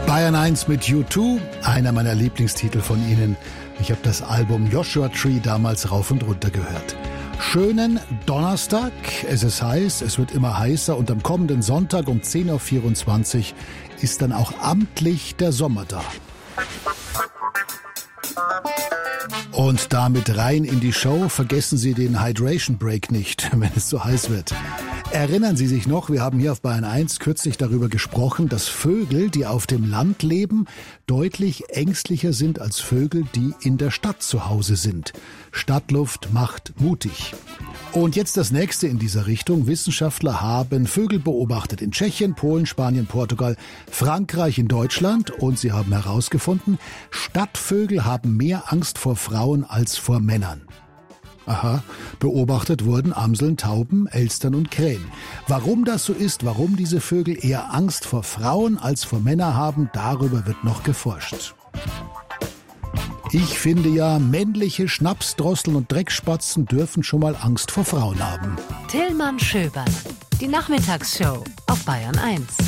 Bayern 1 mit U2, einer meiner Lieblingstitel von ihnen. Ich habe das Album Joshua Tree damals rauf und runter gehört. Schönen Donnerstag, es ist heiß, es wird immer heißer und am kommenden Sonntag um 10.24 Uhr ist dann auch amtlich der Sommer da. Und damit rein in die Show, vergessen Sie den Hydration Break nicht, wenn es so heiß wird. Erinnern Sie sich noch, wir haben hier auf Bayern 1 kürzlich darüber gesprochen, dass Vögel, die auf dem Land leben, deutlich ängstlicher sind als Vögel, die in der Stadt zu Hause sind. Stadtluft macht mutig. Und jetzt das nächste in dieser Richtung. Wissenschaftler haben Vögel beobachtet in Tschechien, Polen, Spanien, Portugal, Frankreich, in Deutschland. Und sie haben herausgefunden, Stadtvögel haben mehr Angst vor Frauen als vor Männern. Aha, beobachtet wurden Amseln, Tauben, Elstern und Krähen. Warum das so ist, warum diese Vögel eher Angst vor Frauen als vor Männern haben, darüber wird noch geforscht. Ich finde ja, männliche Schnapsdrosseln und Dreckspatzen dürfen schon mal Angst vor Frauen haben. Tillmann Schöbern, die Nachmittagsshow auf Bayern 1.